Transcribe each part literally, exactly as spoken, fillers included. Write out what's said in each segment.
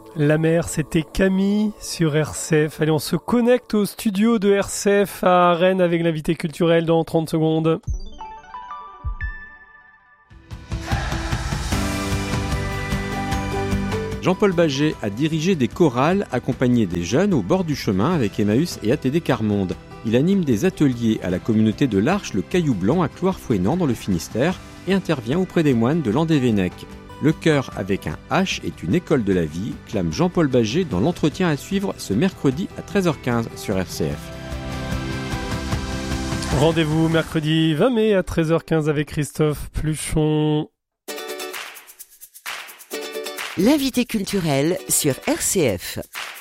La mer, c'était Camille sur R C F. Allez, on se connecte au studio de R C F à Rennes avec l'invité culturel dans trente secondes. Jean-Paul Baget a dirigé des chorales accompagné des jeunes au bord du chemin avec Emmaüs et A T D Carmonde. Il anime des ateliers à la communauté de l'Arche, le Caillou Blanc à Cloire-Fouesnant dans le Finistère et intervient auprès des moines de Landévennec. Le cœur avec un H est une école de la vie, clame Jean-Paul Baget dans l'entretien à suivre ce mercredi à treize heures quinze sur R C F. Rendez-vous mercredi vingt mai à treize heures quinze avec Christophe Pluchon. L'invité culturel sur R C F.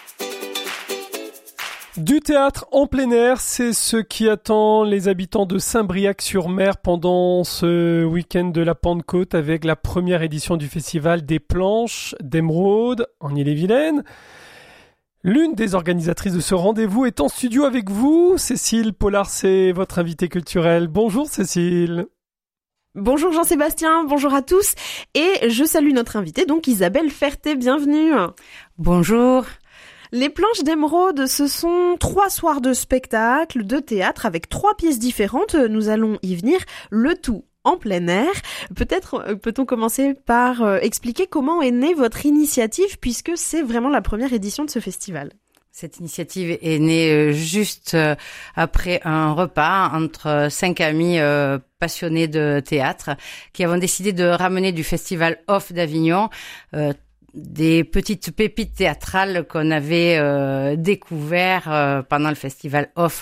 Du théâtre en plein air, c'est ce qui attend les habitants de Saint-Briac-sur-Mer pendant ce week-end de la Pentecôte avec la première édition du festival des planches d'Émeraude en Ille-et-Vilaine. L'une des organisatrices de ce rendez-vous est en studio avec vous. Cécile Pollard, c'est votre invitée culturelle. Bonjour Cécile. Bonjour Jean-Sébastien, bonjour à tous. Et je salue notre invitée, donc Isabelle Ferté, bienvenue. Bonjour. Les planches d'Émeraude, ce sont trois soirs de spectacle, de théâtre, avec trois pièces différentes. Nous allons y venir, le tout en plein air. Peut-être peut-on commencer par euh, expliquer comment est née votre initiative, puisque c'est vraiment la première édition de ce festival. Cette initiative est née juste après un repas entre cinq amis euh, passionnés de théâtre qui avons décidé de ramener du festival Off d'Avignon euh, des petites pépites théâtrales qu'on avait euh, découvert euh, pendant le festival Off.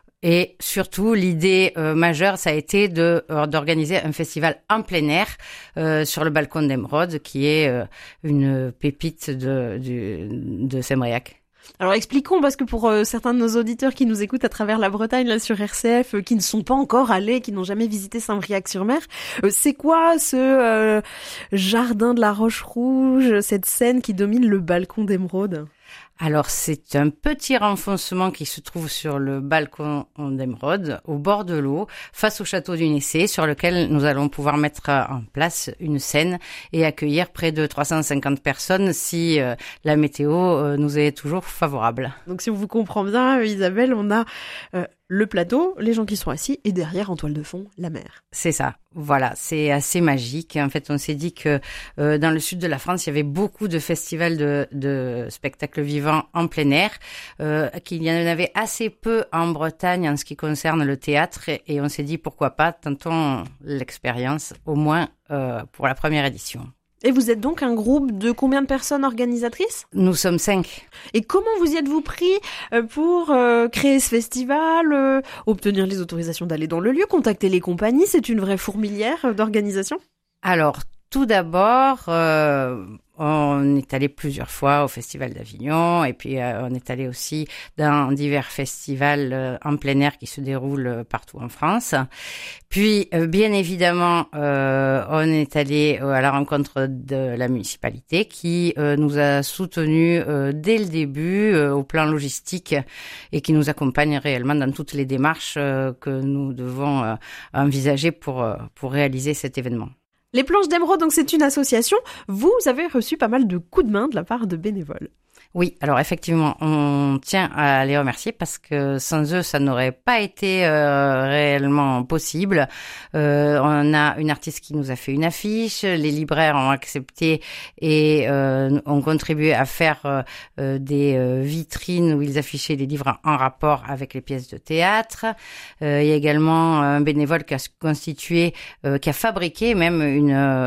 Et surtout, l'idée euh, majeure, ça a été de euh, d'organiser un festival en plein air euh, sur le balcon d'Émeraude, qui est euh, une pépite de, du, de Saint-Briac. Alors expliquons, parce que pour euh, certains de nos auditeurs qui nous écoutent à travers la Bretagne là sur R C F, euh, qui ne sont pas encore allés, qui n'ont jamais visité Saint-Briac-sur-Mer, euh, c'est quoi ce euh, jardin de la Roche-Rouge, cette scène qui domine le balcon d'Émeraude ? Alors, c'est un petit renfoncement qui se trouve sur le balcon d'Émeraude, au bord de l'eau, face au château du Nessé, sur lequel nous allons pouvoir mettre en place une scène et accueillir près de trois cent cinquante personnes si euh, la météo euh, nous est toujours favorable. Donc, si on vous comprend bien, Isabelle, on a euh, le plateau, les gens qui sont assis, et derrière, en toile de fond, la mer. C'est ça. Voilà, c'est assez magique. En fait, on s'est dit que euh, dans le sud de la France, il y avait beaucoup de festivals de, de spectacles vivants en plein air, euh, qu'il y en avait assez peu en Bretagne en ce qui concerne le théâtre, et, et on s'est dit pourquoi pas, tentons l'expérience, au moins euh, pour la première édition. Et vous êtes donc un groupe de combien de personnes organisatrices ? Nous sommes cinq. Et comment vous y êtes-vous pris pour euh, créer ce festival, euh, obtenir les autorisations d'aller dans le lieu, contacter les compagnies ? C'est une vraie fourmilière d'organisation ? Alors, tout d'abord, euh, on est allé plusieurs fois au Festival d'Avignon et puis euh, on est allé aussi dans divers festivals euh, en plein air qui se déroulent euh, partout en France. Puis, euh, bien évidemment, euh, on est allé euh, à la rencontre de la municipalité qui euh, nous a soutenus euh, dès le début euh, au plan logistique et qui nous accompagne réellement dans toutes les démarches euh, que nous devons euh, envisager pour, euh, pour réaliser cet événement. Les planches d'Émeraude, donc c'est une association. Vous avez reçu pas mal de coups de main de la part de bénévoles. Oui, alors effectivement, on tient à les remercier parce que sans eux, ça n'aurait pas été euh, réellement possible. Euh, on a une artiste qui nous a fait une affiche, les libraires ont accepté et euh, ont contribué à faire euh, des euh, vitrines où ils affichaient des livres en rapport avec les pièces de théâtre. Euh, il y a également un bénévole qui a constitué, euh, qui a fabriqué même une,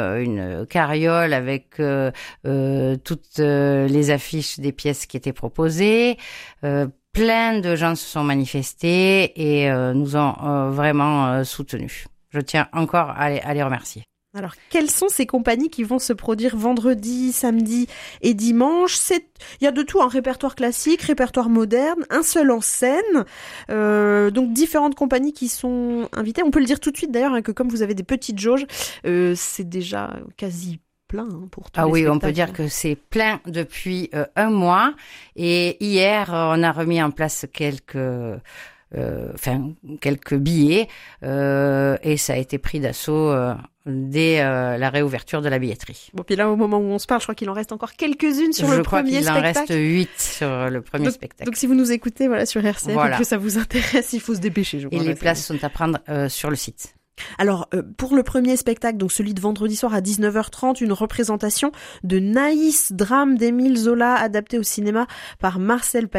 une carriole avec euh, euh, toutes euh, les affiches des pièces qui étaient proposées. Euh, plein de gens se sont manifestés et euh, nous ont euh, vraiment euh, soutenus. Je tiens encore à les, à les remercier. Alors, quelles sont ces compagnies qui vont se produire vendredi, samedi et dimanche ? C'est, il y a de tout, un répertoire classique, répertoire moderne, un seul en scène. Euh, donc, différentes compagnies qui sont invitées. On peut le dire tout de suite d'ailleurs, hein, que comme vous avez des petites jauges, euh, c'est déjà quasi plein hein, pour tous ah les oui, spectacles. On peut dire que c'est plein depuis euh, un mois. Et hier, on a remis en place quelques euh, enfin quelques billets, euh, et ça a été pris d'assaut euh, dès euh, la réouverture de la billetterie. Bon, puis là, au moment où on se parle, je crois qu'il en reste encore quelques-unes sur je le crois premier qu'il spectacle. en reste huit sur le premier donc, spectacle. Donc si vous nous écoutez, voilà, sur R C F, Voilà. et que ça vous intéresse, il faut se dépêcher. Je Et les places sont à prendre euh, sur le site. Alors, euh, pour le premier spectacle, donc celui de vendredi soir à dix-neuf heures trente, une représentation de Naïs, drame d'Émile Zola, adapté au cinéma par Marcel